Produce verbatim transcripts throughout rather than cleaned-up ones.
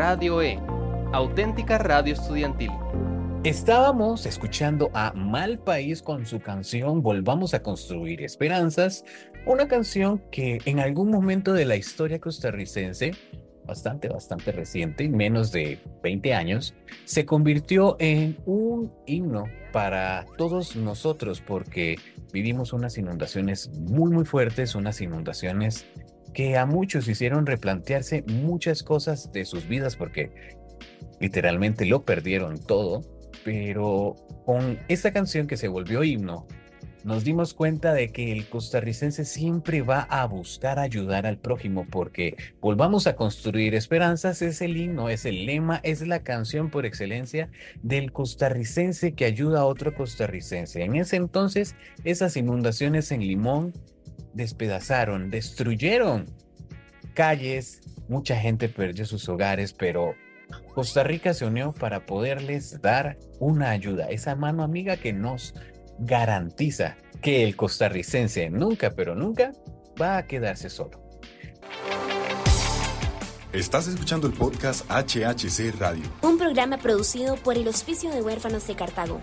Radio E, auténtica radio estudiantil. Estábamos escuchando a Mal País con su canción Volvamos a Construir Esperanzas, una canción que en algún momento de la historia costarricense, bastante, bastante reciente, menos de veinte años, se convirtió en un himno para todos nosotros porque vivimos unas inundaciones muy, muy fuertes, unas inundaciones que a muchos hicieron replantearse muchas cosas de sus vidas porque literalmente lo perdieron todo. Pero con esta canción que se volvió himno, nos dimos cuenta de que el costarricense siempre va a buscar ayudar al prójimo porque Volvamos a Construir Esperanzas es el himno, es el lema, es la canción por excelencia del costarricense que ayuda a otro costarricense. En ese entonces, esas inundaciones en Limón despedazaron, destruyeron calles, mucha gente perdió sus hogares, pero Costa Rica se unió para poderles dar una ayuda, esa mano amiga que nos garantiza que el costarricense nunca, pero nunca va a quedarse solo. Estás escuchando el podcast H H C Radio, un programa producido por el Hospicio de Huérfanos de Cartago.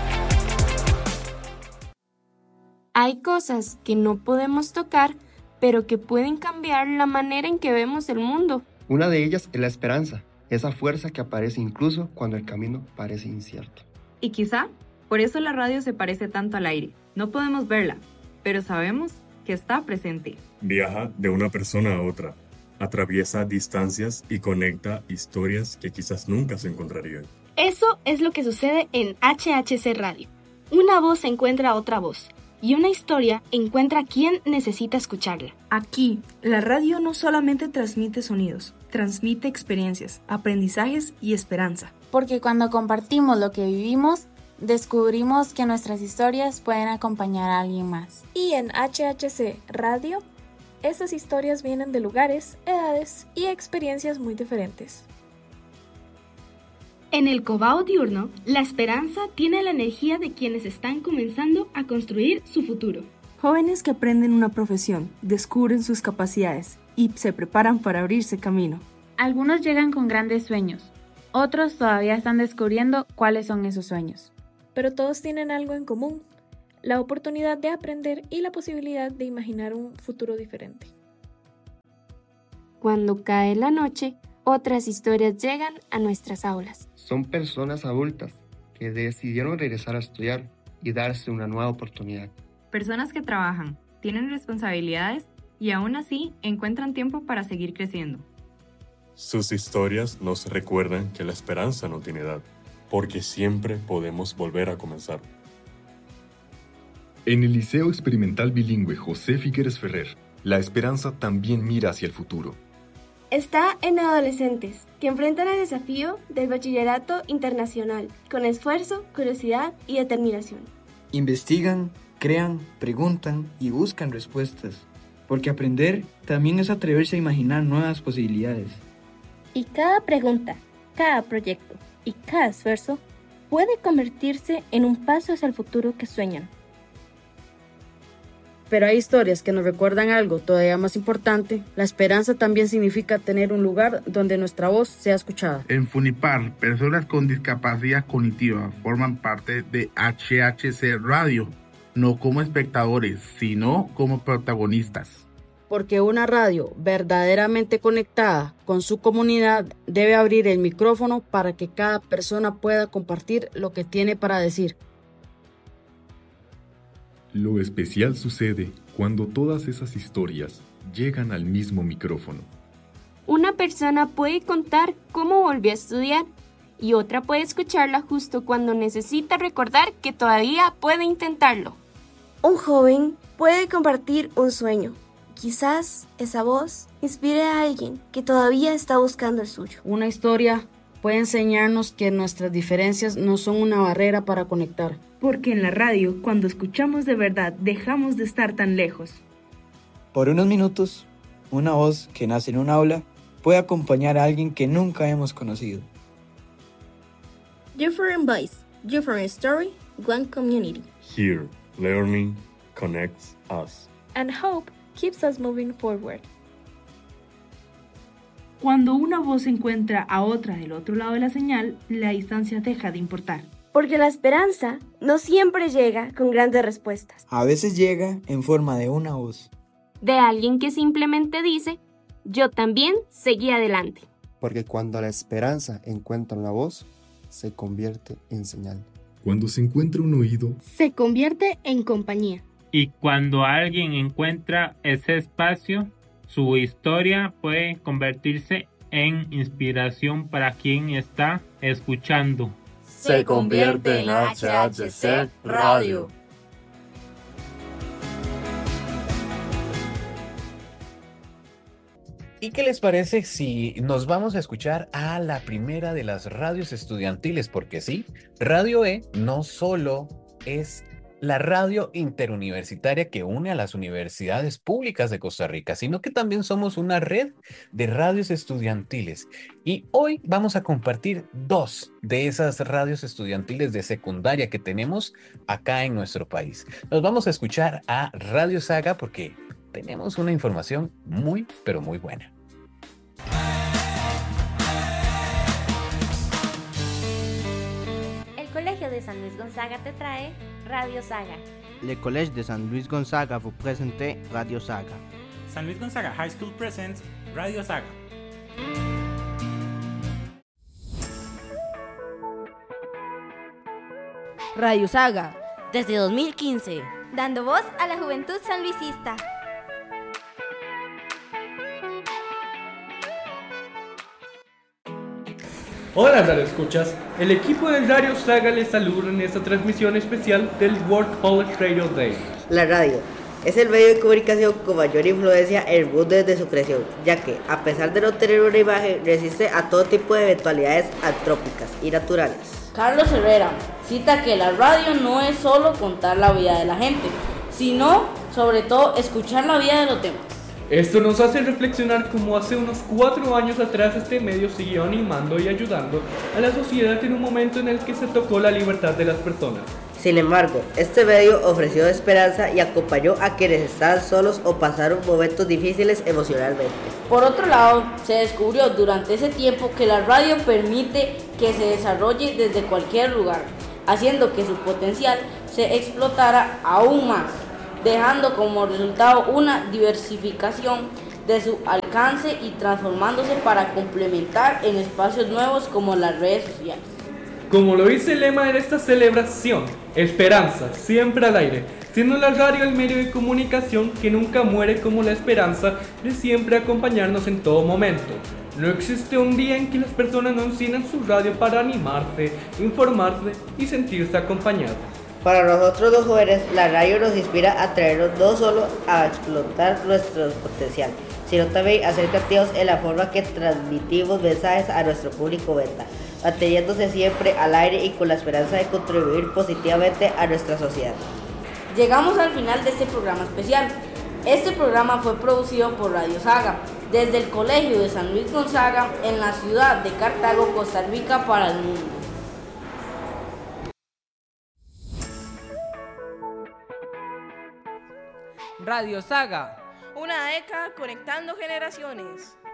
Hay cosas que no podemos tocar, pero que pueden cambiar la manera en que vemos el mundo. Una de ellas es la esperanza. Esa fuerza que aparece incluso cuando el camino parece incierto. Y quizá por eso la radio se parece tanto al aire. No podemos verla, pero sabemos que está presente. Viaja de una persona a otra, atraviesa distancias y conecta historias que quizás nunca se encontrarían. Eso es lo que sucede en H H C Radio. Una voz encuentra a otra voz y una historia encuentra a quien necesita escucharla. Aquí, la radio no solamente transmite sonidos, transmite experiencias, aprendizajes y esperanza. Porque cuando compartimos lo que vivimos, descubrimos que nuestras historias pueden acompañar a alguien más. Y en H H C Radio, esas historias vienen de lugares, edades y experiencias muy diferentes. En el Cobao Diurno, la esperanza tiene la energía de quienes están comenzando a construir su futuro. Jóvenes que aprenden una profesión, descubren sus capacidades y se preparan para abrirse camino. Algunos llegan con grandes sueños, otros todavía están descubriendo cuáles son esos sueños. Pero todos tienen algo en común, la oportunidad de aprender y la posibilidad de imaginar un futuro diferente. Cuando cae la noche, otras historias llegan a nuestras aulas. Son personas adultas que decidieron regresar a estudiar y darse una nueva oportunidad. Personas que trabajan, tienen responsabilidades y aún así encuentran tiempo para seguir creciendo. Sus historias nos recuerdan que la esperanza no tiene edad, porque siempre podemos volver a comenzar. En el Liceo Experimental Bilingüe José Figueres Ferrer, la esperanza también mira hacia el futuro. Está en adolescentes que enfrentan el desafío del bachillerato internacional con esfuerzo, curiosidad y determinación. Investigan, crean, preguntan y buscan respuestas, porque aprender también es atreverse a imaginar nuevas posibilidades. Y cada pregunta, cada proyecto y cada esfuerzo puede convertirse en un paso hacia el futuro que sueñan. Pero hay historias que nos recuerdan algo todavía más importante. La esperanza también significa tener un lugar donde nuestra voz sea escuchada. En Funipar, personas con discapacidad cognitiva forman parte de H H C Radio, no como espectadores, sino como protagonistas. Porque una radio verdaderamente conectada con su comunidad debe abrir el micrófono para que cada persona pueda compartir lo que tiene para decir. Lo especial sucede cuando todas esas historias llegan al mismo micrófono. Una persona puede contar cómo volvió a estudiar y otra puede escucharla justo cuando necesita recordar que todavía puede intentarlo. Un joven puede compartir un sueño. Quizás esa voz inspire a alguien que todavía está buscando el suyo. Una historia puede enseñarnos que nuestras diferencias no son una barrera para conectar. Porque en la radio, cuando escuchamos de verdad, dejamos de estar tan lejos. Por unos minutos, una voz que nace en un aula puede acompañar a alguien que nunca hemos conocido. Different voice, different story, one community. Here, learning connects us. And hope keeps us moving forward. Cuando una voz encuentra a otra del otro lado de la señal, la distancia deja de importar. Porque la esperanza no siempre llega con grandes respuestas. A veces llega en forma de una voz. De alguien que simplemente dice, yo también seguí adelante. Porque cuando la esperanza encuentra una voz, se convierte en señal. Cuando se encuentra un oído, se convierte en compañía. Y cuando alguien encuentra ese espacio, su historia puede convertirse en inspiración para quien está escuchando. Se convierte en H H C Radio. ¿Y qué les parece si nos vamos a escuchar a la primera de las radios estudiantiles? Porque sí, Radio E no solo es la radio interuniversitaria que une a las universidades públicas de Costa Rica, sino que también somos una red de radios estudiantiles. Y hoy vamos a compartir dos de esas radios estudiantiles de secundaria que tenemos acá en nuestro país. Nos vamos a escuchar a Radio Saga porque tenemos una información muy, pero muy buena. El Colegio de San Luis Gonzaga te trae Radio Saga. Le Collège de San Luis Gonzaga vous présente Radio Saga. San Luis Gonzaga High School presents Radio Saga. Radio Saga, desde dos mil quince, dando voz a la juventud sanluisista. Hola Radio Escuchas, el equipo del Radio Saga les saluda en esta transmisión especial del World College Radio Day. La radio es el medio de comunicación con mayor influencia en el mundo desde su creación, ya que, a pesar de no tener una imagen, resiste a todo tipo de eventualidades antrópicas y naturales. Carlos Herrera cita que la radio no es solo contar la vida de la gente, sino, sobre todo, escuchar la vida de los demás. Esto nos hace reflexionar cómo hace unos cuatro años atrás este medio siguió animando y ayudando a la sociedad en un momento en el que se tocó la libertad de las personas. Sin embargo, este medio ofreció esperanza y acompañó a quienes estaban solos o pasaron momentos difíciles emocionalmente. Por otro lado, se descubrió durante ese tiempo que la radio permite que se desarrolle desde cualquier lugar, haciendo que su potencial se explotara aún más, dejando como resultado una diversificación de su alcance y transformándose para complementar en espacios nuevos como las redes sociales. Como lo dice el lema de esta celebración, esperanza, siempre al aire, siendo la radio el medio de comunicación que nunca muere como la esperanza de siempre acompañarnos en todo momento. No existe un día en que las personas no enciendan su radio para animarse, informarse y sentirse acompañadas. Para nosotros los jóvenes, la radio nos inspira a atrevernos no solo a explotar nuestro potencial, sino también a ser creativos en la forma que transmitimos mensajes a nuestro público beta, manteniéndose siempre al aire y con la esperanza de contribuir positivamente a nuestra sociedad. Llegamos al final de este programa especial. Este programa fue producido por Radio Saga, desde el Colegio de San Luis Gonzaga, en la ciudad de Cartago, Costa Rica, para el mundo. Radio Saga, una década conectando generaciones.